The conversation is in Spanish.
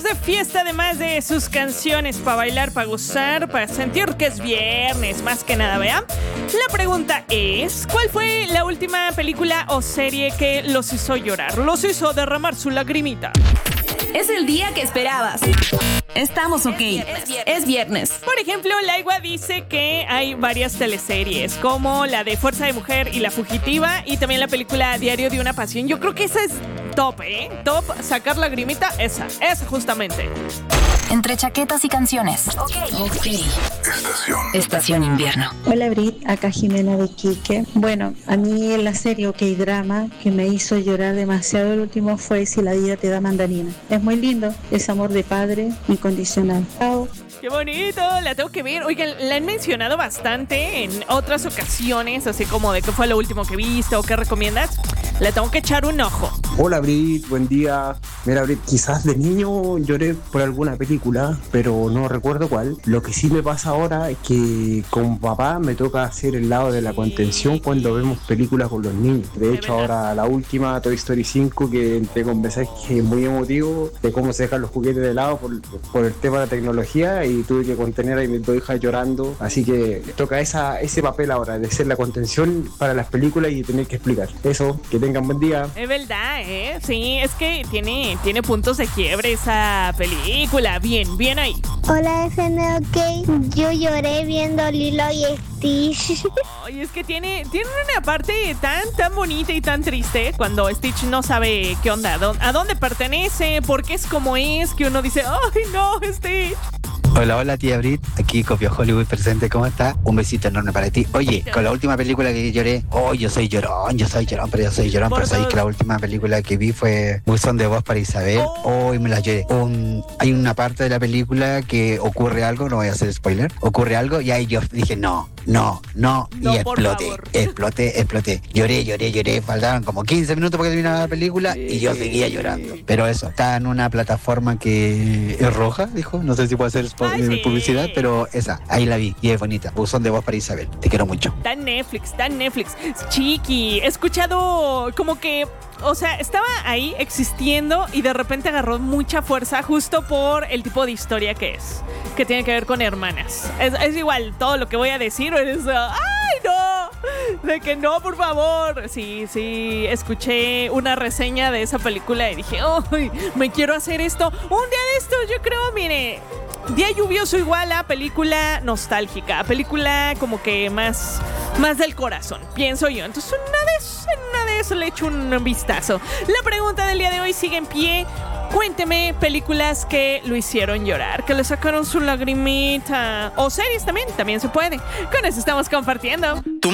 De fiesta, además de sus canciones para bailar, para gozar, para sentir que es viernes, más que nada, ¿vea? La pregunta es, ¿cuál fue la última película o serie que los hizo llorar? Los hizo derramar su lagrimita. Es el día que esperabas. Estamos ok. Es viernes. Por ejemplo, Laigua dice que hay varias teleseries, como la de Fuerza de Mujer y La Fugitiva, y también la película Diario de una Pasión. Yo creo que esa es top, ¿eh? Top, sacar lagrimita, esa justamente. Entre chaquetas y canciones. Ok. Estación invierno. Hola Brit, acá Jimena de Quique. Bueno, a mí la serie OK Drama que me hizo llorar demasiado el último fue Si la vida te da mandarina. Es muy lindo, es amor de padre incondicional. Chao. ¡Qué bonito! La tengo que ver. Oigan, la han mencionado bastante en otras ocasiones, así como de qué fue lo último que viste o qué recomiendas. Le tengo que echar un ojo. Hola Brit, buen día. Mira Brit, quizás de niño lloré por alguna película, pero no recuerdo cuál. Lo que sí me pasa ahora es que con papá me toca hacer el lado de la contención cuando vemos películas con los niños. De hecho, ahora la última, Toy Story 5, que te confesé que es muy emotivo, de cómo se dejan los juguetes de lado por el tema de la tecnología, y tuve que contener a mis dos hijas llorando. Así que toca ese papel ahora, de ser la contención para las películas y tener que explicar. Eso, que tengan buen día. Es verdad, ¿eh? Sí, es que tiene puntos de quiebre esa película. Bien ahí. Hola FM OK, yo lloré viendo Lilo y Stitch. Ay, es que tiene una parte tan bonita y tan triste cuando Stitch no sabe qué onda, a dónde pertenece, por qué es como es, que uno dice, ¡ay no, Stitch! Hola tía Brit, aquí Copio Hollywood presente, ¿cómo está? Un besito enorme para ti. Oye, con la última película que lloré, yo soy llorón, pero sabéis que la última película que vi fue Buzón de Voz para Isabel. Y me la lloré. Hay una parte de la película que ocurre algo, no voy a hacer spoiler, ocurre algo y ahí yo dije no, y exploté. Lloré, faltaban como 15 minutos para que terminara la película y yo seguía llorando. Pero eso, está en una plataforma que es roja, dijo, no sé si puede ser publicidad, pero esa, ahí la vi y es bonita. Buzón de Voz para Isabel, te quiero mucho. Está en Netflix. Chiqui, he escuchado como que, o sea, estaba ahí existiendo y de repente agarró mucha fuerza justo por el tipo de historia que es, que tiene que ver con hermanas. Es igual todo lo que voy a decir, es ¡ay, no! De que no, por favor. Sí, escuché una reseña de esa película y dije, ¡ay, me quiero hacer esto! Un día de estos, yo creo, mire, día lluvioso igual a película nostálgica, película como que más del corazón, pienso yo. Entonces, una de eso le echo un vistazo. La pregunta del día de hoy sigue en pie. Cuénteme películas que lo hicieron llorar, que le sacaron su lagrimita. O series también se puede. Con eso estamos compartiendo.